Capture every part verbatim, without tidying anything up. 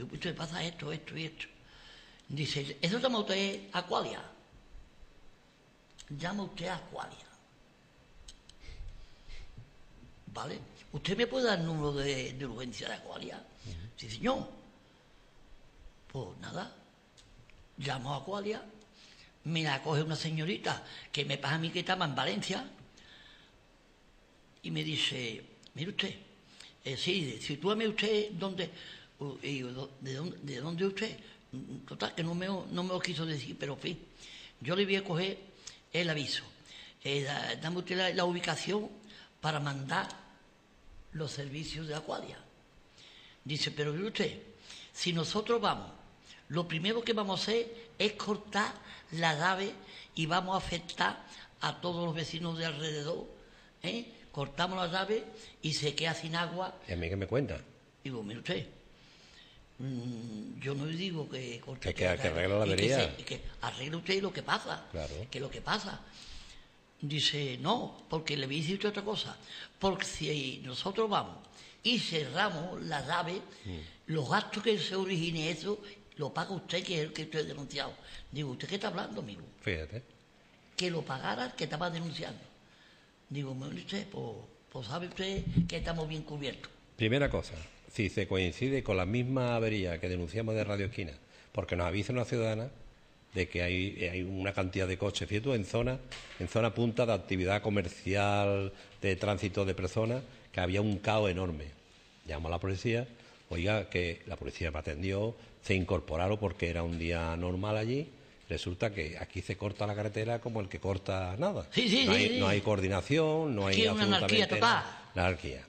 Digo, usted pasa esto, esto y esto. Dice, ¿eso llama usted Aqualia? Llama usted a Aqualia. ¿Vale? ¿Usted me puede dar el número de, de urgencia de Aqualia? Uh-huh. Sí, señor. Pues nada, llamo a Aqualia, me la coge una señorita que me pasa a mí que estaba en Valencia y me dice, mire usted, eh, sí, sitúame usted dónde, uh, y yo, ¿de dónde, de dónde usted? Total, que no me, no me lo quiso decir, pero en fin, yo le voy a coger el aviso. Eh, dame usted la, la ubicación para mandar los servicios de Aqualia. Dice, pero mire usted, si nosotros vamos, lo primero que vamos a hacer es cortar la llave y vamos a afectar a todos los vecinos de alrededor, ¿eh? Cortamos la llave y se queda sin agua. ¿Y a mí qué me cuenta? Digo, mire usted, mmm, yo no le digo que corte, que, que, que arregle la avería, que, que arregle usted lo que pasa, claro. que lo que pasa. Dice, no, porque le voy a decir usted otra cosa, porque si nosotros vamos y cerramos la llave, mm. los gastos que se origine eso lo paga usted, que es el que usted ha denunciado. Digo, ¿usted qué está hablando, amigo? Fíjate. Que lo pagara el que estaba denunciando. Digo, ¿me usted? Pues, pues sabe usted que estamos bien cubiertos. Primera cosa, si se coincide con la misma avería que denunciamos de Radio Esquina, porque nos avisa una ciudadana de que hay, hay una cantidad de coches, fíjate, en zona, en zona punta de actividad comercial, de tránsito de personas, que había un caos enorme. Llamo a la policía, oiga, que la policía me atendió, se incorporaron porque era un día normal allí. Resulta que aquí se corta la carretera como el que corta nada. Sí, sí, no, hay, sí, sí. no hay coordinación, no hay aquí absolutamente una anarquía total. La anarquía.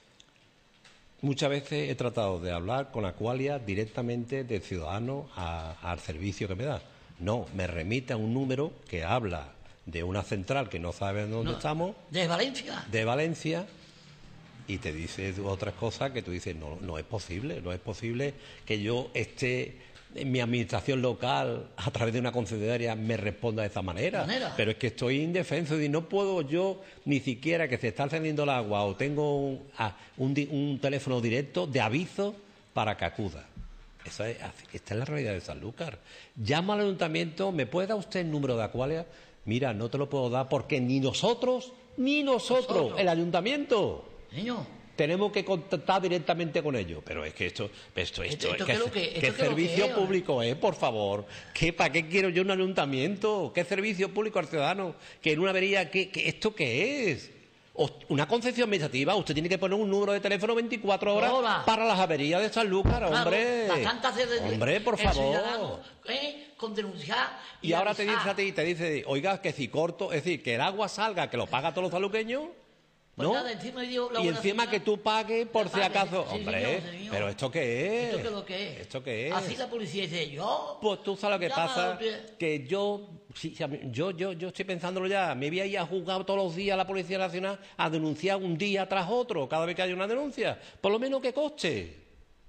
Muchas veces he tratado de hablar con Aqualia directamente del ciudadano a, al servicio que me da. No, me remite a un número que habla de una central que no sabe dónde no, estamos. ¿De Valencia? De Valencia. Y te dice otras cosas que tú dices, no, no es posible, no es posible que yo esté en mi administración local a través de una concesionaria me responda de esa manera. manera. Pero es que estoy indefenso y no puedo yo ni siquiera que se está encendiendo el agua o tengo un, ah, un, un teléfono directo de aviso para que acuda. Esa es, esta es la realidad de Sanlúcar. Llama al ayuntamiento, ¿me puede dar usted el número de Aqualia? Mira, no te lo puedo dar porque ni nosotros, ni nosotros, nosotros. el ayuntamiento. Niño, tenemos que contactar directamente con ellos. Pero es que esto, esto, esto, esto es que, que, que, ¿qué que servicio que es, público es, por favor? ¿Qué, ¿Para qué quiero yo un ayuntamiento? ¿Qué servicio público al ciudadano? Que en una avería, ¿qué, qué, ¿esto qué es? Una concesión administrativa, usted tiene que poner un número de teléfono veinticuatro horas Hola. Para las averías de Sanlúcar, hombre. Claro, hombre, por favor. ¿eh? Con denunciar. Y, y ahora te dice a ti, te dice, oiga, que si corto, es decir, que el agua salga, que lo paga todos los sanluqueños. Pues ¿no? Nada, encima y encima señora, que tú pagues por si acaso. Sí, hombre, señor, señor. ¿pero esto qué es? ¿Esto qué es lo que es? ¿Esto qué es? Así la policía dice, yo... Pues tú sabes lo que pasa, que yo, sí, yo, yo, yo estoy pensándolo ya, me voy a ir a juzgar todos los días a la Policía Nacional a denunciar un día tras otro, cada vez que haya una denuncia, por lo menos que coste.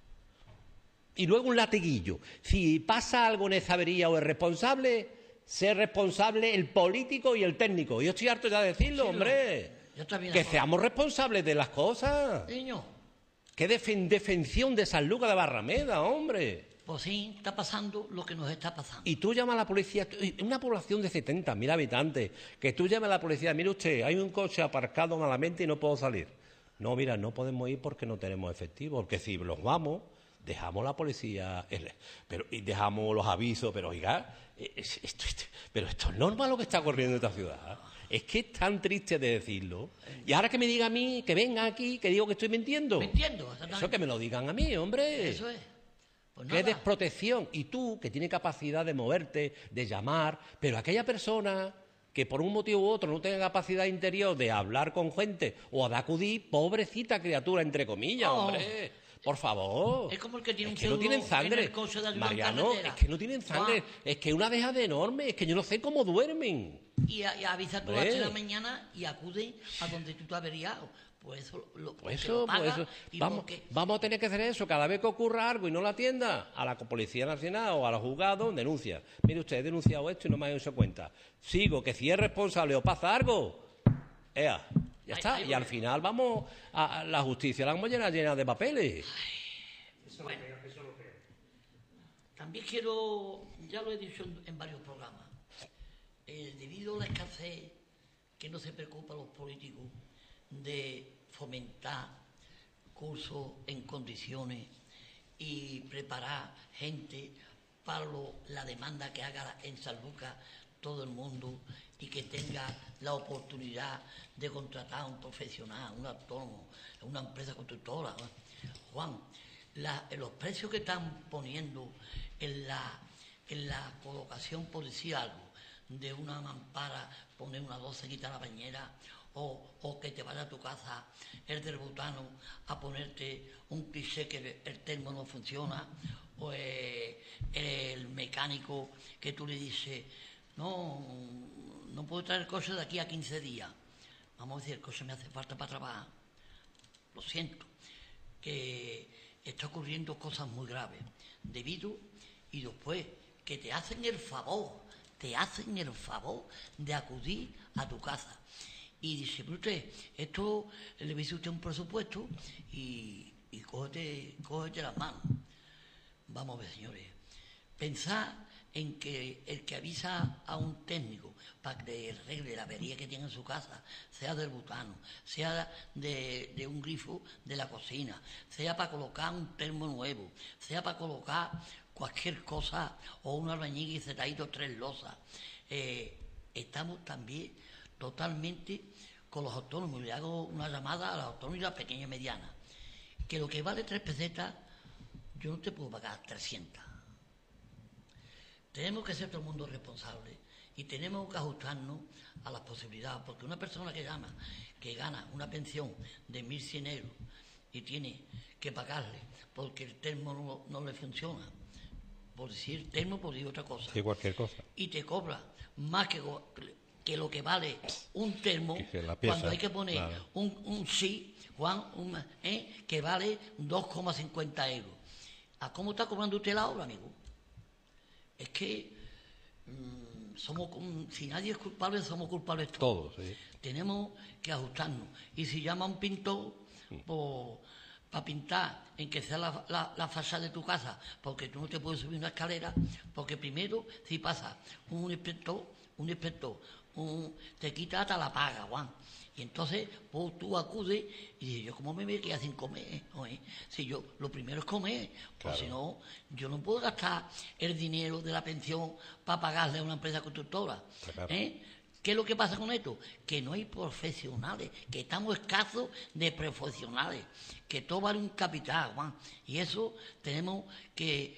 Y luego un latiguillo. Si pasa algo en esa avería o es responsable, ser responsable el político y el técnico. Yo estoy harto ya de decirlo, sí, hombre. Yo también que seamos responsables de las cosas. Niño. Qué defen defensión de Sanlúcar de Barrameda, hombre. Pues sí, está pasando lo que nos está pasando. Y tú llamas a la policía, una población de setenta mil habitantes, que tú llamas a la policía, mire usted, hay un coche aparcado malamente y no puedo salir. No, mira, no podemos ir porque no tenemos efectivo, porque si los vamos, dejamos la policía, pero, y dejamos los avisos, pero oiga, esto, esto, pero esto es normal lo que está ocurriendo en esta ciudad. Es que es tan triste de decirlo. Y ahora que me diga a mí, que venga aquí, que digo que estoy mintiendo. Mintiendo. Eso que me lo digan a mí, hombre. Eso es. Pues qué desprotección. Y tú, que tienes capacidad de moverte, de llamar, pero aquella persona que por un motivo u otro no tenga capacidad interior de hablar con gente o de acudir, pobrecita criatura, entre comillas, oh. hombre. Por favor. Es como el que tiene es un que no tienen sangre. De Mariano, es que no tienen sangre. Ah. Es que una deja de enorme. Es que yo no sé cómo duermen. Y, a, y avisa tú a las de la mañana y acude a donde tú te has averiado. Pues eso lo, pues eso, lo paga pues eso. Y vamos, porque... vamos a tener que hacer eso. Cada vez que ocurra algo y no la atienda, a la Policía Nacional o a los juzgados, denuncia. Mire usted, he denunciado esto y no me ha hecho cuenta. Sigo, que si es responsable o pasa algo, ea, ya está. Ay, ay, y al final vamos a, a la justicia, la vamos a llenar llena de papeles. Ay, eso, bueno, lo creo, eso lo creo. también quiero, ya lo he dicho en, en varios programas, eh, debido a la escasez que no se preocupan los políticos de fomentar cursos en condiciones y preparar gente para lo, la demanda que haga en San Lucas todo el mundo y que tenga la oportunidad de contratar a un profesional, un autónomo, una empresa constructora. Juan, la, los precios que están poniendo en la, en la colocación, por decir algo, de una mampara, poner una doce, quitar la bañera, o, o que te vaya a tu casa el del butano a ponerte un cliché que el, el termo no funciona, o eh, el mecánico que tú le dices, no, no puedo traer el coche de aquí a quince días. Vamos a decir, el coche me hace falta para trabajar. Lo siento, que está ocurriendo cosas muy graves, debido y después que te hacen el favor, te hacen el favor de acudir a tu casa. Y dice, pero usted, esto le dice usted un presupuesto y, y cógete, cógete las manos. Vamos a ver, señores, pensad en que el que avisa a un técnico para que arregle la avería que tiene en su casa, sea del butano, sea de, de un grifo de la cocina, sea para colocar un termo nuevo, sea para colocar cualquier cosa, o un albañil y setadito tres losas, eh, estamos también totalmente con los autónomos. Le hago una llamada a los autónomos y a la pequeña y mediana, que lo que vale tres pesetas, yo no te puedo pagar trescientas. Tenemos que ser todo el mundo responsable y tenemos que ajustarnos a las posibilidades, porque una persona que llama, que gana una pensión de mil cien euros y tiene que pagarle porque el termo no, no le funciona, por decir termo, por decir otra cosa, sí, cualquier cosa, y te cobra más que, que lo que vale un termo, que pieza, cuando hay que poner claro. un, un sí, Juan, un, ¿eh? que vale dos coma cincuenta euros. ¿A cómo está cobrando usted la obra, amigo? Es que mmm, somos, si nadie es culpable, somos culpables todos. Todos, sí. Tenemos que ajustarnos. Y si llama a un pintor, pues, para pintar en que sea la, la, la fachada de tu casa, porque tú no te puedes subir una escalera, porque primero, si pasa un inspector, un inspector, un, te quita hasta la paga, Juan. Y entonces pues, tú acudes y dices, yo como me voy a quedar sin comer, ¿no? ¿Eh? Si yo, lo primero es comer, claro. Pues si no, yo no puedo gastar el dinero de la pensión para pagarle a una empresa constructora. Claro. ¿Eh? ¿Qué es lo que pasa con esto? Que no hay profesionales, que estamos escasos de profesionales, que todo vale un capital, Juan. Y eso tenemos que...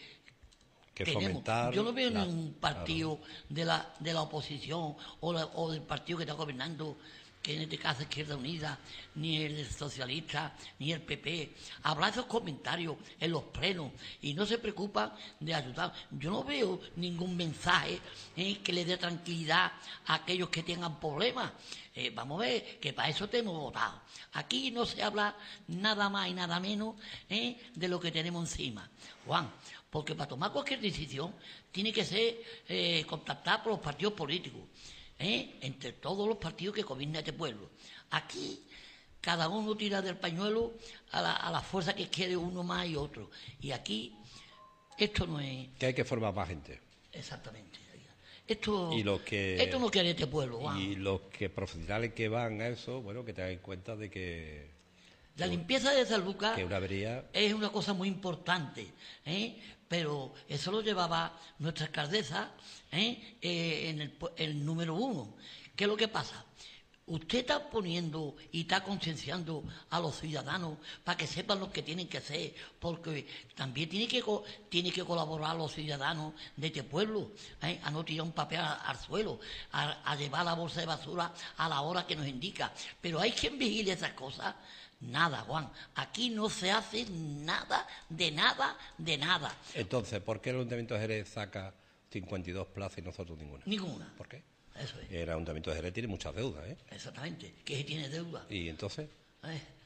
que tenemos. fomentar. Yo no veo la, ningún partido claro. de la de la oposición o, la, o del partido que está gobernando, que en este caso Izquierda Unida, ni el socialista, ni el P P, habrá esos comentarios en los plenos y no se preocupan de ayudar. Yo no veo ningún mensaje eh, que le dé tranquilidad a aquellos que tengan problemas. Eh, vamos a ver, que para eso te hemos votado. Aquí no se habla nada más y nada menos eh, de lo que tenemos encima. Juan, porque para tomar cualquier decisión tiene que ser eh, contactada por los partidos políticos. ¿Eh? Entre todos los partidos que gobiernan este pueblo. Aquí cada uno tira del pañuelo a la, a la fuerza que quiere uno más y otro. Y aquí esto no es... Que hay que formar más gente. Exactamente. Esto, y los que, esto no quiere este pueblo. Wow. Y los que profesionales que van a eso, bueno, que tengan en cuenta de que... La limpieza de San Lucas que una avería... es una cosa muy importante, ¿eh? Pero eso lo llevaba nuestra alcaldesa ¿eh? Eh, en el, el número uno. ¿Qué es lo que pasa? Usted está poniendo y está concienciando a los ciudadanos para que sepan lo que tienen que hacer, porque también tiene que, tiene que colaborar los ciudadanos de este pueblo, ¿eh? A no tirar un papel al, al suelo, a, a llevar la bolsa de basura a la hora que nos indica. Pero hay quien vigile esas cosas. Nada, Juan. Aquí no se hace nada, de nada, de nada. Entonces, ¿por qué el Ayuntamiento de Jerez saca cincuenta y dos plazas y nosotros ninguna? Ninguna. ¿Por qué? Eso es. El Ayuntamiento de Jerez tiene muchas deudas, ¿eh? Exactamente. ¿Qué tiene deuda? ¿Y entonces? Eh,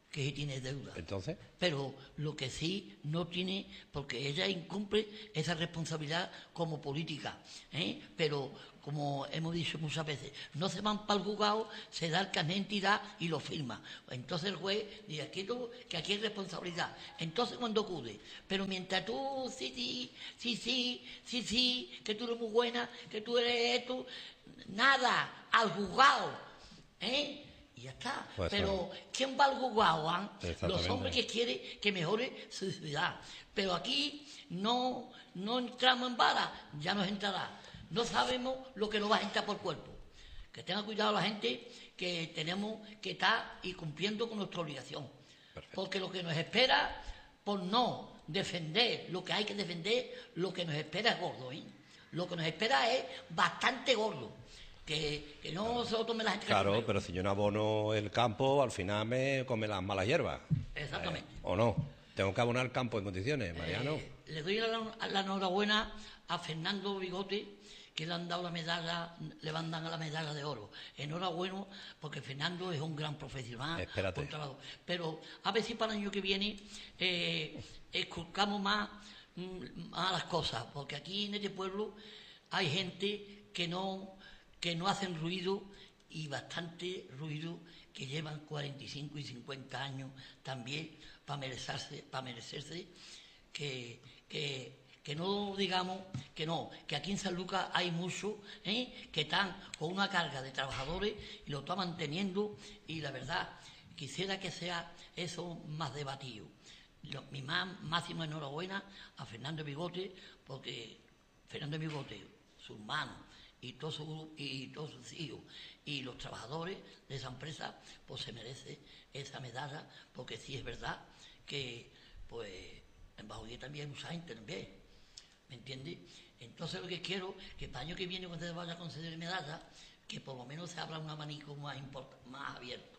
que sí tiene deuda. Entonces, pero lo que sí no tiene, porque ella incumple esa responsabilidad como política, ¿eh? Pero como hemos dicho muchas veces, no se van para el juzgado, se da el carnet de entidad y lo firma. Entonces el juez dice aquí tú, que aquí hay responsabilidad. Entonces cuando acude, pero mientras tú sí, sí, sí, sí, sí, sí, que tú eres muy buena, que tú eres esto, nada, al juzgado, ¿eh? Y ya está. Pues pero sí. ¿quién va al juzgado? ¿Ah? Los Exactamente. hombres que quieren que mejore su ciudad. Pero aquí no, no entramos en vara, ya nos entrará. No sabemos lo que nos va a entrar por cuerpo. Que tenga cuidado la gente, que tenemos que estar y cumpliendo con nuestra obligación. Perfecto. Porque lo que nos espera, por no defender lo que hay que defender, lo que nos espera es gordo, ¿eh? Lo que nos espera es bastante gordo. Que, que no claro. se lo tome la gente. Claro, pero si yo no abono el campo, al final me come las malas hierbas. Exactamente. Eh, ¿O no? Tengo que abonar el campo en condiciones, Mariano. Eh, le doy la, la enhorabuena a Fernando Bigote, que le han dado la medalla, le van a dar la medalla de oro. Enhorabuena, porque Fernando es un gran profesional. Espérate. Pero a ver si para el año que viene eh, escuchamos más, más las cosas, porque aquí en este pueblo hay gente que no... que no hacen ruido y bastante ruido, que llevan cuarenta y cinco y cincuenta años también para merecerse, para merecerse que, que, que no digamos que no, que aquí en San Lucas hay muchos ¿eh? que están con una carga de trabajadores y lo están manteniendo y la verdad quisiera que sea eso más debatido. Lo, mi más máxima enhorabuena a Fernando Bigote, porque Fernando Bigote, su hermano, y todos sus y todos sus hijos y los trabajadores de esa empresa pues se merece esa medalla, porque sí es verdad que pues en Bajogué también hay mucha gente también, ¿me entiendes? Entonces lo que quiero que para el año que viene cuando se vaya a conceder medalla, que por lo menos se abra un abanico más import- más abierto.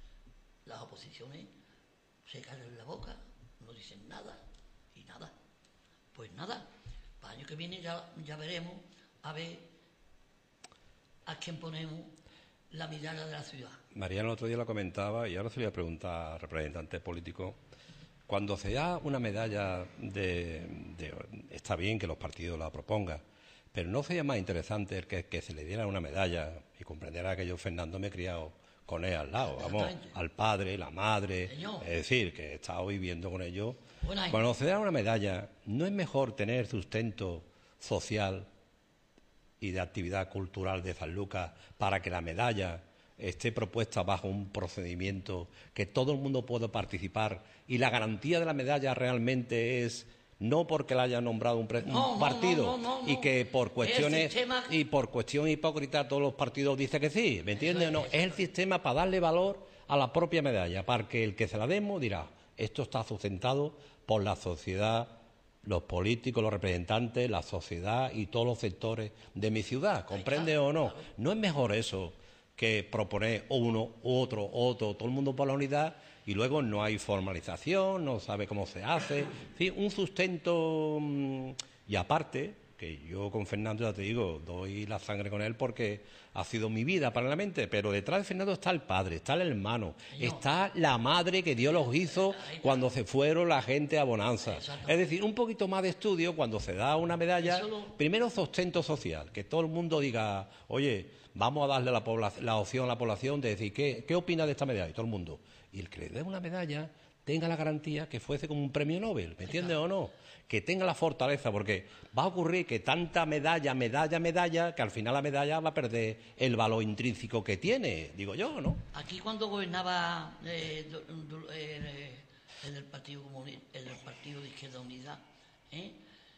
Las oposiciones se callan la boca, no dicen nada y nada, pues nada, para el año que viene ya, ya veremos a ver a quién ponemos la medalla de la ciudad. Mariano el otro día lo comentaba y ahora se le voy a preguntar al representante político. Cuando se da una medalla de, de... Está bien que los partidos la propongan, pero ¿no sería más interesante el que, que se le diera una medalla? Y comprenderá que yo, Fernando, me he criado con él al lado, vamos, al padre, la madre, Señor. Es decir, que he estado viviendo con ellos. Cuando se da una medalla, ¿no es mejor tener sustento social y de actividad cultural de San Lucas para que la medalla esté propuesta bajo un procedimiento que todo el mundo pueda participar y la garantía de la medalla realmente es no porque la haya nombrado un, pre no, un partido no, no, no, no. y que por cuestiones sistema... y por cuestión hipócrita todos los partidos dicen que sí, ¿me entiendes? Es, no, es el sistema para darle valor a la propia medalla, para que el que se la demos dirá, esto está sustentado por la sociedad, los políticos, los representantes, la sociedad y todos los sectores de mi ciudad, ¿comprende o no? ¿No es mejor eso que proponer uno, otro, otro, todo el mundo por la unidad y luego no hay formalización, no sabe cómo se hace? En fin, un sustento y aparte, que yo con Fernando ya te digo, doy la sangre con él porque ha sido mi vida paralelamente, pero detrás de Fernando está el padre, está el hermano, no. está la madre que Dios los hizo cuando se fueron la gente a Bonanza. Es decir, un poquito más de estudio cuando se da una medalla, lo... primero sustento social, que todo el mundo diga, oye, vamos a darle la, la opción a la población de decir, ¿qué, qué opina de esta medalla? Y todo el mundo. Y el que le dé una medalla tenga la garantía que fuese como un premio Nobel, ¿me entiendes o no? Que tenga la fortaleza, porque va a ocurrir que tanta medalla, medalla, medalla, que al final la medalla va a perder el valor intrínseco que tiene, digo yo, ¿no? Aquí cuando gobernaba eh, do, do, eh, el, del partido Comunista, el del Partido de Izquierda Unida, ¿eh?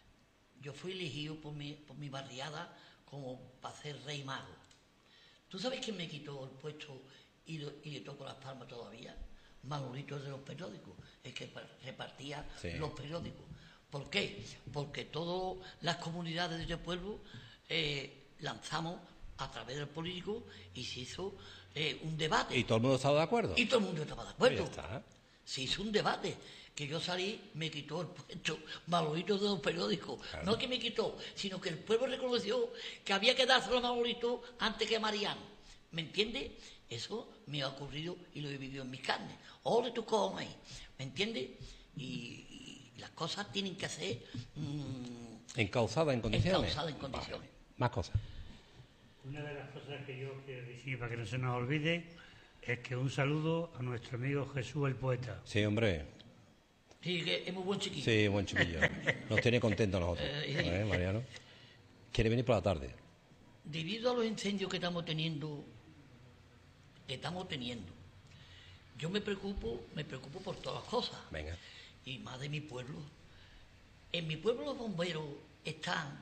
yo fui elegido por mi, por mi barriada como para ser rey mago. ¿Tú sabes quién me quitó el puesto y, lo, y le toco las palmas todavía? Manolito de los periódicos, es que repartía sí. los periódicos. ¿Por qué? Porque todas las comunidades de este pueblo eh, lanzamos a través del político y se hizo eh, un debate. ¿Y todo el mundo estaba de acuerdo? Y todo el mundo estaba de acuerdo. Ya está. Se hizo un debate. Que yo salí, me quitó el puesto Manolito de los periódicos. Claro. No que me quitó, sino que el pueblo reconoció que había que dárselo a Manolito antes que a Mariano. ¿Me entiendes? Eso me ha ocurrido y lo he vivido en mis carnes. Ole tu cojones, ¿me entiendes? Y, y las cosas tienen que ser mmm, encauzadas en condiciones. Encauzadas en condiciones. Vale. Más cosas. Una de las cosas que yo quiero decir para que no se nos olvide es que un saludo a nuestro amigo Jesús el poeta. Sí, hombre. Sí, que es muy buen chiquillo. Sí, buen chiquillo. Nos tiene contentos nosotros. ¿Eh, Mariano? ¿Quiere venir por la tarde? Debido a los incendios que estamos teniendo, que estamos teniendo, yo me preocupo, me preocupo por todas las cosas. Venga. Y más de mi pueblo. En mi pueblo los bomberos están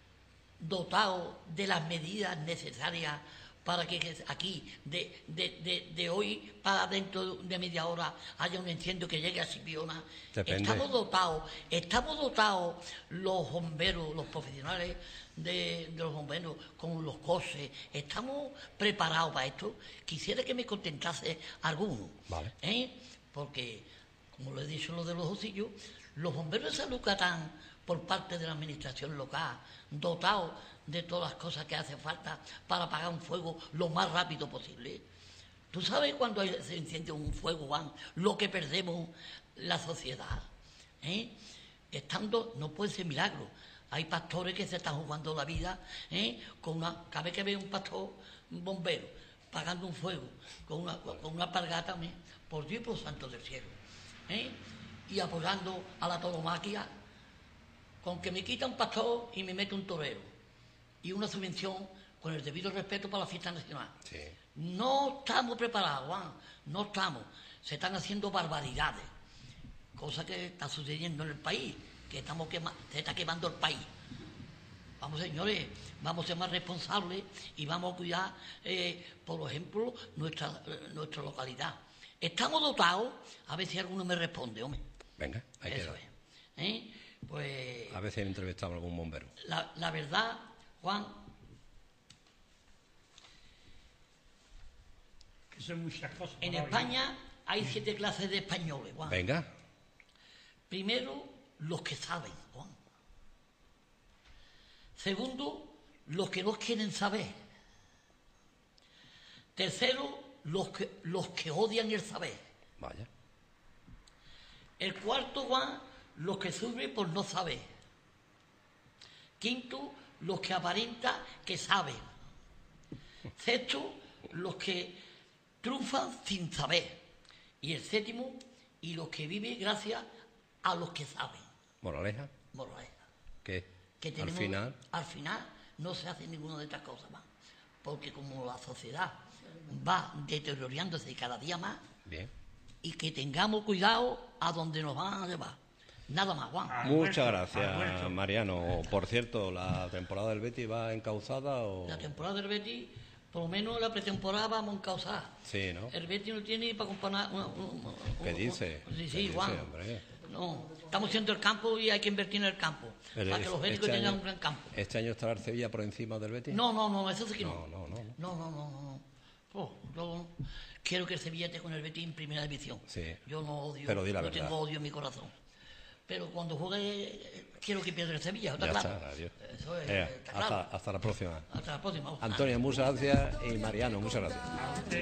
dotados de las medidas necesarias para que aquí, de, de, de, de hoy para dentro de media hora, haya un incendio que llegue a Sipiona. Depende. Estamos dotados, estamos dotados los bomberos, los profesionales de, de los bomberos, con los coches, estamos preparados para esto. Quisiera que me contentase alguno, vale. ¿eh? Porque, como lo he dicho lo de los osillos, los bomberos de San Lucatán, por parte de la administración local, dotados de todas las cosas que hace falta para apagar un fuego lo más rápido posible. ¿Tú sabes cuando se enciende un fuego, Juan, lo que perdemos la sociedad? ¿Eh? Estando, no puede ser milagro. Hay pastores que se están jugando la vida, ¿eh? Con una, cada vez que ve un pastor, un bombero, pagando un fuego, con una, con una alpargata, ¿eh? Por Dios y por santo del cielo, ¿eh? Y apoyando a la tauromaquia, con que me quita un pastor y me mete un torero, y una subvención con el debido respeto para la fiesta nacional. Sí. No estamos preparados, Juan, no estamos. Se están haciendo barbaridades, cosa que está sucediendo en el país, que estamos quema, se está quemando el país. Vamos, señores, vamos a ser más responsables y vamos a cuidar, eh, por ejemplo, nuestra, eh, nuestra localidad. Estamos dotados, a ver si alguno me responde, hombre. Venga, hay Eso que es. ¿Eh? Pues a veces he entrevistado a algún bombero. La, la verdad, Juan, Que son muchas cosas. en España hay siete clases de españoles, Juan. Venga. Primero, los que saben, Juan. Segundo, los que no quieren saber. Tercero, los que, los que odian el saber. Vaya. El cuarto, Juan, los que sufren por no saber. Quinto, los que aparentan que saben. Sexto, los que triunfan sin saber. Y el séptimo, y los que viven gracias a los que saben. Moraleja. Moraleja. ¿Qué? Que tenemos, al final. Al final no se hace ninguna de estas cosas más. Porque como la sociedad va deteriorándose cada día más, Bien. y que tengamos cuidado a donde nos van a llevar. Nada más, Juan. Muchas gracias, Mariano. Por cierto, ¿la temporada del Betis va encauzada o...? La temporada del Betis, por lo menos la pretemporada vamos encauzada. Sí, ¿no? El Betis no tiene para comparar... Una, una, una, ¿Qué dice? Sí, ¿Qué sí, dice, Juan. hombre? No, estamos haciendo el campo y hay que invertir en el campo. Pero para que los béticos este tengan año- un gran campo. ¿Este año estará el Sevilla por encima del Betis? No, no, no, eso sí que no. No, no, no. no. No, no, no, no. no. Oh, yo quiero que el Sevilla esté con el Betis en primera división. Sí. Yo no odio, Pero di la no verdad. tengo odio en mi corazón. Pero cuando juegue, eh, quiero que pierda el Sevilla, ¿está Ya claro? está, adiós. Eso es, Eh, está hasta, claro. hasta la próxima. Hasta la próxima. Antonio, muchas gracias. Y Mariano, muchas gracias.